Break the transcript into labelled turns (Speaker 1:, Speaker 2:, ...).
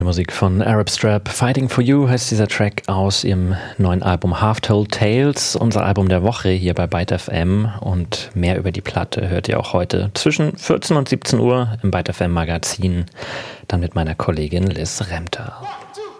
Speaker 1: Musik von Arab Strap. Fighting for You heißt dieser Track aus ihrem neuen Album Half Told Tales, unser Album der Woche hier bei Byte FM. Und mehr über die Platte hört ihr auch heute zwischen 14 und 17 Uhr im Byte FM Magazin, dann mit meiner Kollegin Liz Remter.
Speaker 2: 1, 2,